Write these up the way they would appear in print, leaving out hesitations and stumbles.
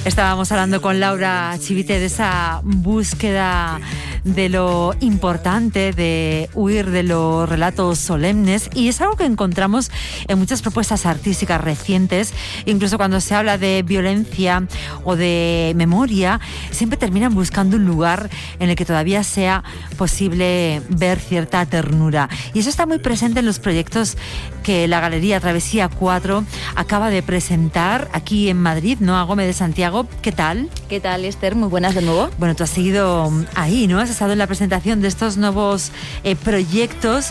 Estábamos hablando con Laura Chivite de esa búsqueda de lo importante, de huir de los relatos solemnes, y es algo que encontramos en muchas propuestas artísticas recientes. Incluso cuando se habla de violencia o de memoria, siempre terminan buscando un lugar en el que todavía sea posible ver cierta ternura, y eso está muy presente en los proyectos que la Galería Travesía 4 acaba de presentar aquí en Madrid, ¿no? A Gómez de Santiago. ¿Qué tal? ¿Qué tal, Esther? Muy buenas de nuevo. Bueno, tú has seguido ahí, ¿no? Has estado en la presentación de estos nuevos proyectos,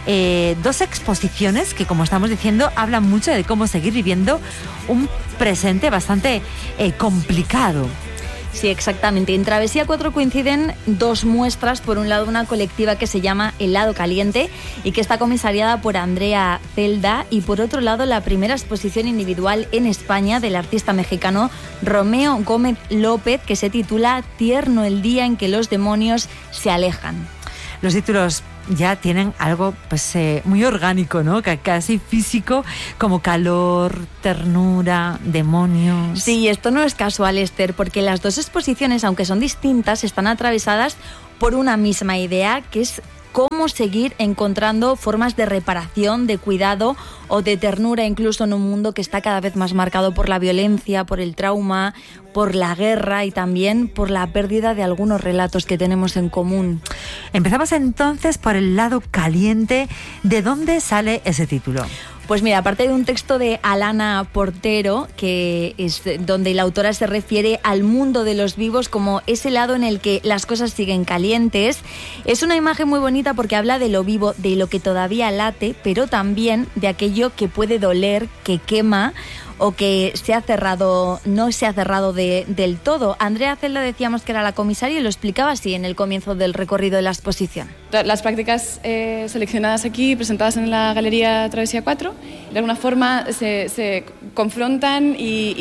dos exposiciones que, como estamos diciendo, hablan mucho de cómo seguir viviendo un presente bastante complicado. Sí, exactamente. En Travesía 4 coinciden dos muestras. Por un lado, una colectiva que se llama El Lado Caliente y que está comisariada por Andrea Celda, y por otro lado, la primera exposición individual en España del artista mexicano Romeo Gómez López, que se titula Tierno el día en que los demonios se alejan. Los títulos ya tienen algo pues muy orgánico, ¿no? Casi físico, como calor, ternura, demonios. Sí, esto no es casual, Esther, porque las dos exposiciones, aunque son distintas, están atravesadas por una misma idea, que es cómo seguir encontrando formas de reparación, de cuidado o de ternura, incluso en un mundo que está cada vez más marcado por la violencia, por el trauma, por la guerra y también por la pérdida de algunos relatos que tenemos en común. Empezamos entonces por El Lado Caliente. ¿De dónde sale ese título? Pues mira, aparte de un texto de Alana Portero, que es donde la autora se refiere al mundo de los vivos como ese lado en el que las cosas siguen calientes, es una imagen muy bonita porque habla de lo vivo, de lo que todavía late, pero también de aquello que puede doler, que quema o que se ha cerrado, no se ha cerrado del todo. Andrea Celda, decíamos que era la comisaria, y lo explicaba así en el comienzo del recorrido de la exposición. Las prácticas seleccionadas aquí, presentadas en la Galería Travesía 4, de alguna forma se confrontan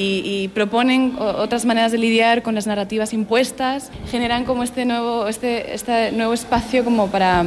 y proponen otras maneras de lidiar con las narrativas impuestas, generan como este nuevo espacio como para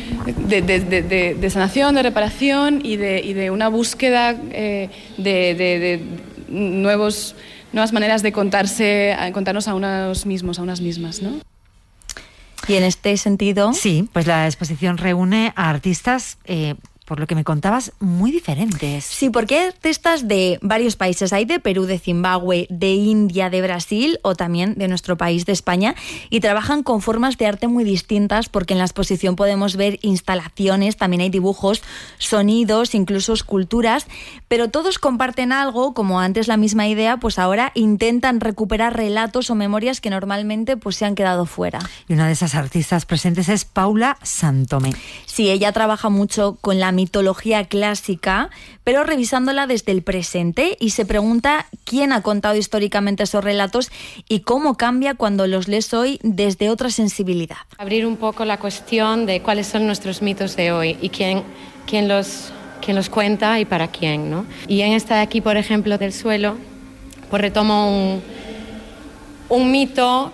de sanación, de reparación y de una búsqueda de nuevas maneras de contarnos a unos mismos, a unas mismas, ¿no? Y en este sentido... Sí, pues la exposición reúne a artistas, por lo que me contabas, muy diferentes. Sí, porque hay artistas de varios países. Hay de Perú, de Zimbabue, de India, de Brasil o también de nuestro país, de España, y trabajan con formas de arte muy distintas, porque en la exposición podemos ver instalaciones, también hay dibujos, sonidos, incluso esculturas, pero todos comparten algo, como antes la misma idea, pues ahora intentan recuperar relatos o memorias que normalmente pues se han quedado fuera. Y una de esas artistas presentes es Paula Santomé. Sí, ella trabaja mucho con la mitología clásica, pero revisándola desde el presente, y se pregunta quién ha contado históricamente esos relatos y cómo cambia cuando los lees hoy desde otra sensibilidad. Abrir un poco la cuestión de cuáles son nuestros mitos de hoy y quién los cuenta y para quién, ¿no? Y en esta de aquí, por ejemplo, del suelo, pues retomo un mito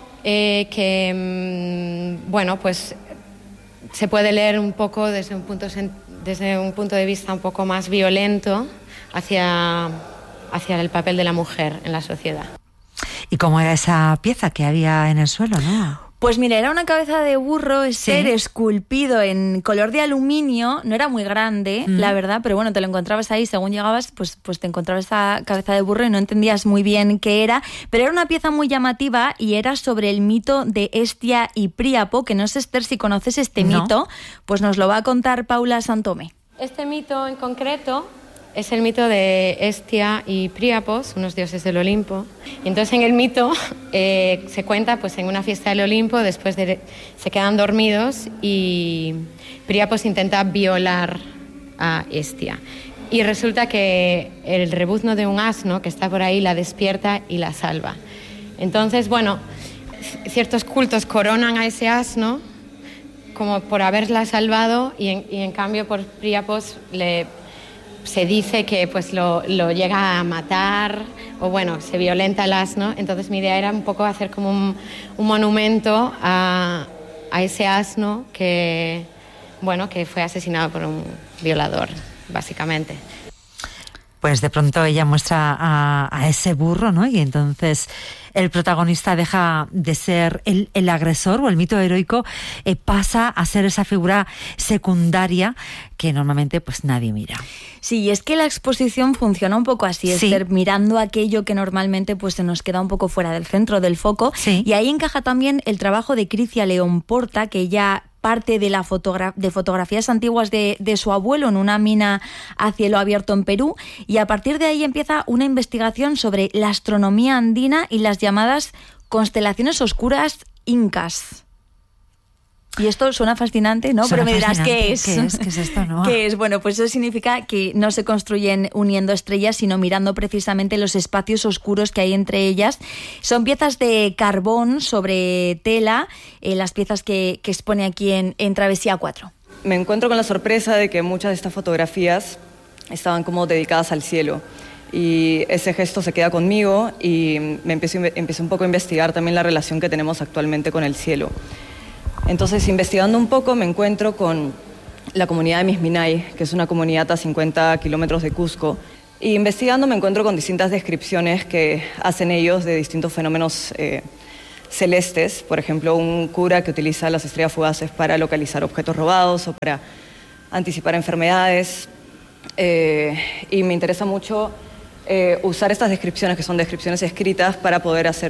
que, bueno, pues se puede leer un poco desde un punto de vista un poco más violento hacia el papel de la mujer en la sociedad. ¿Y cómo era esa pieza que había en el suelo, no? Pues mira, era una cabeza de burro, ser esculpido en color de aluminio. No era muy grande, la verdad, pero bueno, te lo encontrabas ahí. Según llegabas, pues te encontrabas esa cabeza de burro y no entendías muy bien qué era. Pero era una pieza muy llamativa y era sobre el mito de Hestia y Príapo, que no sé, Esther, si conoces este mito, pues nos lo va a contar Paula Santomé. Este mito en concreto es el mito de Hestia y Príapos, unos dioses del Olimpo. Y entonces en el mito se cuenta pues en una fiesta del Olimpo, se quedan dormidos y Príapos intenta violar a Hestia. Y resulta que el rebuzno de un asno que está por ahí la despierta y la salva. Entonces, bueno, ciertos cultos coronan a ese asno como por haberla salvado y en cambio por Príapos se dice que pues lo llega a matar o bueno, se violenta el asno. Entonces mi idea era un poco hacer como un monumento a ese asno que fue asesinado por un violador, básicamente. Pues de pronto ella muestra a ese burro, ¿no? Y entonces el protagonista deja de ser el agresor, o el mito heroico pasa a ser esa figura secundaria que normalmente pues nadie mira. Sí, y es que la exposición funciona un poco así, Esther, mirando aquello que normalmente pues se nos queda un poco fuera del centro del foco. Sí. Y ahí encaja también el trabajo de Crisia León Porta, que ella parte de fotografías antiguas de su abuelo en una mina a cielo abierto en Perú, y a partir de ahí empieza una investigación sobre la astronomía andina y las llamadas constelaciones oscuras incas. Y esto suena fascinante, ¿no? Pero me dirás, ¿qué es? ¿Qué es esto, no? ¿Qué es? Bueno, pues eso significa que no se construyen uniendo estrellas, sino mirando precisamente los espacios oscuros que hay entre ellas. Son piezas de carbón sobre tela, las piezas que expone aquí en Travesía 4. Me encuentro con la sorpresa de que muchas de estas fotografías estaban como dedicadas al cielo. Y ese gesto se queda conmigo y me empecé un poco a investigar también la relación que tenemos actualmente con el cielo. Entonces, investigando un poco, me encuentro con la comunidad de Misminay, que es una comunidad a 50 kilómetros de Cusco. Y investigando me encuentro con distintas descripciones que hacen ellos de distintos fenómenos celestes. Por ejemplo, un cura que utiliza las estrellas fugaces para localizar objetos robados o para anticipar enfermedades. Y me interesa mucho usar estas descripciones, que son descripciones escritas, para poder hacer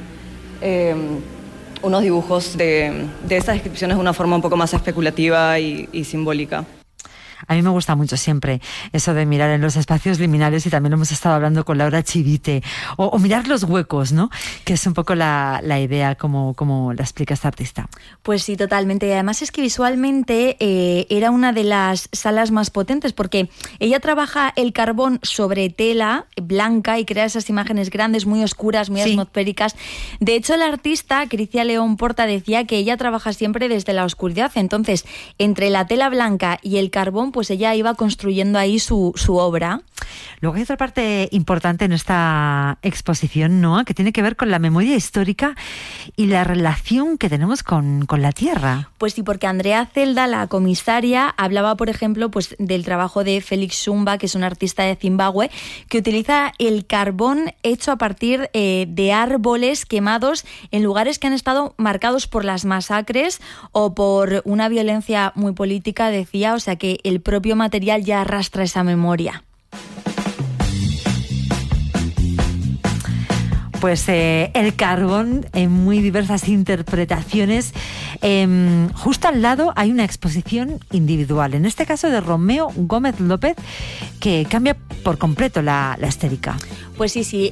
unos dibujos de estas descripciones de una forma un poco más especulativa y simbólica. A mí me gusta mucho siempre eso de mirar en los espacios liminales, y también lo hemos estado hablando con Laura Chivite, o mirar los huecos, ¿no? Que es un poco la idea como la explica esta artista. Pues sí, totalmente. Y además es que visualmente era una de las salas más potentes, porque ella trabaja el carbón sobre tela blanca y crea esas imágenes grandes, muy oscuras, muy atmosféricas. De hecho, la artista, Crisia León Porta, decía que ella trabaja siempre desde la oscuridad. Entonces, entre la tela blanca y el carbón, pues ella iba construyendo ahí su obra. Luego hay otra parte importante en esta exposición, Noa, que tiene que ver con la memoria histórica y la relación que tenemos con la tierra. Pues sí, porque Andrea Celda, la comisaria, hablaba, por ejemplo, pues del trabajo de Félix Zumba, que es un artista de Zimbabue, que utiliza el carbón hecho a partir de árboles quemados en lugares que han estado marcados por las masacres o por una violencia muy política, decía, o sea que el propio material ya arrastra esa memoria. Pues el carbón en muy diversas interpretaciones. Justo al lado hay una exposición individual, en este caso de Romeo Gómez López, que cambia por completo la estética. Pues sí.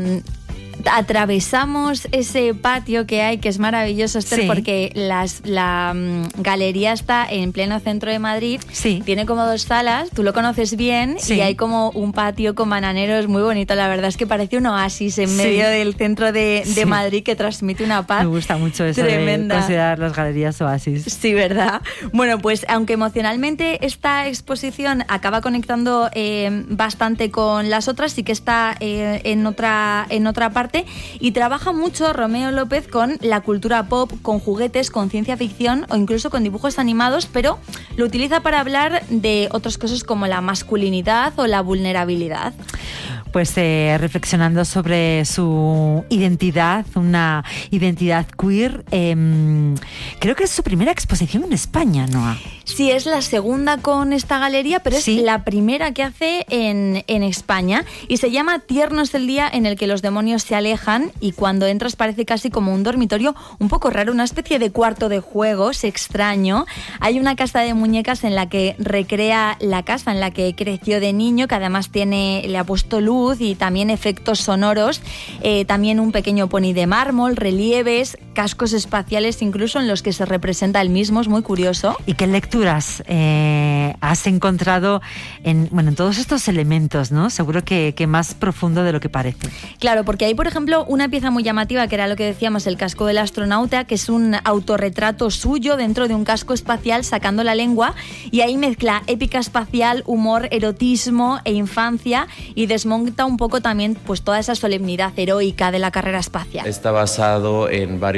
Atravesamos ese patio que hay, que es maravilloso, Esther, porque la galería está en pleno centro de Madrid. Sí. Tiene como 2 salas, tú lo conoces bien, y hay como un patio con bananeros muy bonito. La verdad es que parece un oasis en medio del centro de Madrid, que transmite una paz. Me gusta mucho eso tremenda. De considerar las galerías oasis. Sí, ¿verdad? Bueno, pues aunque emocionalmente esta exposición acaba conectando bastante con las otras, sí que está en otra parte. Y trabaja mucho Romeo López con la cultura pop, con juguetes, con ciencia ficción o incluso con dibujos animados, pero lo utiliza para hablar de otras cosas como la masculinidad o la vulnerabilidad. Pues reflexionando sobre su identidad, una identidad queer. Creo que es su primera exposición en España, Noa. Sí, es la segunda con esta galería, pero es la primera que hace en España, y se llama Tierno es el día en el que los demonios se alejan, y cuando entras parece casi como un dormitorio un poco raro, una especie de cuarto de juegos extraño. Hay una casa de muñecas en la que recrea la casa en la que creció de niño, que además le ha puesto luz y también efectos sonoros, también un pequeño pony de mármol, relieves, cascos espaciales incluso en los que se representa el mismo, es muy curioso. ¿Y qué lecturas has encontrado en todos estos elementos, ¿no? Seguro que más profundo de lo que parece. Claro, porque hay, por ejemplo, una pieza muy llamativa que era lo que decíamos, el casco del astronauta, que es un autorretrato suyo dentro de un casco espacial sacando la lengua, y ahí mezcla épica espacial, humor, erotismo e infancia, y desmonta un poco también pues toda esa solemnidad heroica de la carrera espacial. Está basado en varios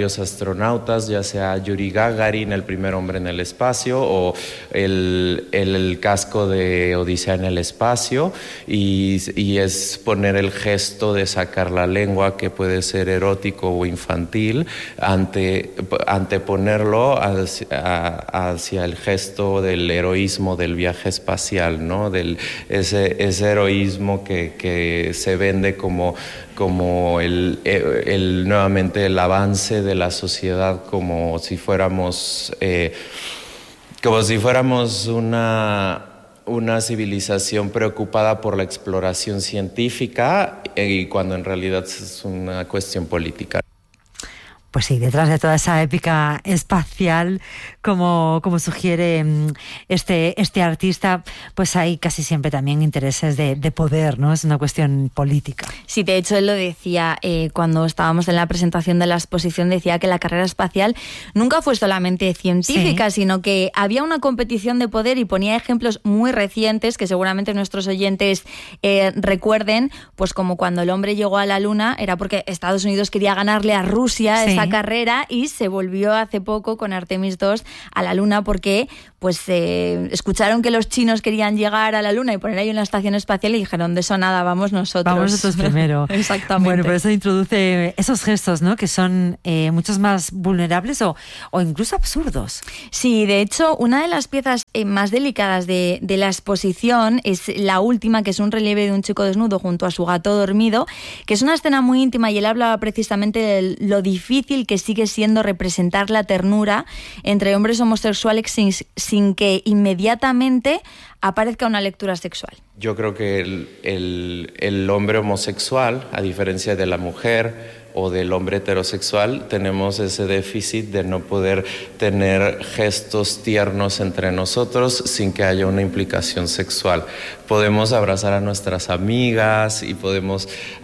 varios astronautas, ya sea Yuri Gagarin, el primer hombre en el espacio, o el casco de Odisea en el espacio, y es poner el gesto de sacar la lengua, que puede ser erótico o infantil, anteponerlo hacia el gesto del heroísmo del viaje espacial, ¿no? Ese heroísmo que se vende como nuevamente el avance de la sociedad, como si fuéramos una civilización preocupada por la exploración científica, y cuando en realidad es una cuestión política. Pues sí, detrás de toda esa épica espacial, como sugiere este artista, pues hay casi siempre también intereses de poder, ¿no? Es una cuestión política. Sí, de hecho él lo decía cuando estábamos en la presentación de la exposición, decía que la carrera espacial nunca fue solamente científica, sí, sino que había una competición de poder, y ponía ejemplos muy recientes que seguramente nuestros oyentes recuerden, pues como cuando el hombre llegó a la Luna, era porque Estados Unidos quería ganarle a Rusia esa carrera, y se volvió hace poco con Artemis II a la Luna porque pues escucharon que los chinos querían llegar a la Luna y poner ahí una estación espacial, y dijeron, de eso nada, vamos nosotros. Vamos nosotros primero. Exactamente. Bueno, pero eso introduce esos gestos, ¿no? Que son muchos más vulnerables o incluso absurdos. Sí, de hecho, una de las piezas más delicadas de la exposición es la última, que es un relieve de un chico desnudo junto a su gato dormido, que es una escena muy íntima, y él hablaba precisamente de lo difícil que sigue siendo representar la ternura entre hombres homosexuales sin que inmediatamente aparezca una lectura sexual. Yo creo que el hombre homosexual, a diferencia de la mujer o del hombre heterosexual, tenemos ese déficit de no poder tener gestos tiernos entre nosotros sin que haya una implicación sexual. Podemos abrazar a nuestras amigas y podemos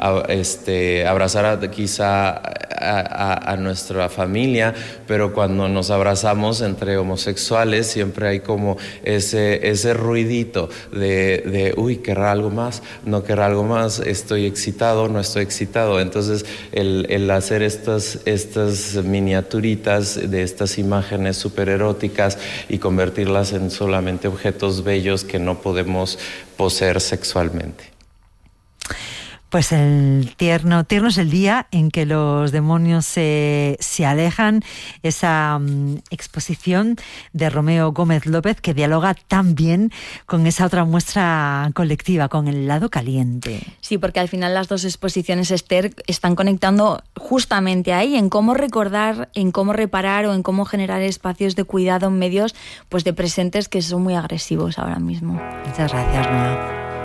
abrazar quizá a nuestra familia, pero cuando nos abrazamos entre homosexuales siempre hay como ese ruidito de uy, ¿querrá algo más? ¿No querrá algo más? ¿Estoy excitado? ¿No estoy excitado? Entonces el hacer estas miniaturitas de estas imágenes súper eróticas y convertirlas en solamente objetos bellos que no podemos poseer sexualmente. Pues el tierno es el día en que los demonios se alejan. Esa exposición de Romeo Gómez López, que dialoga tan bien con esa otra muestra colectiva, con el lado caliente. Sí, porque al final las dos exposiciones, Esther, están conectando justamente ahí, en cómo recordar, en cómo reparar o en cómo generar espacios de cuidado en medios pues de presentes que son muy agresivos ahora mismo. Muchas gracias, Noa.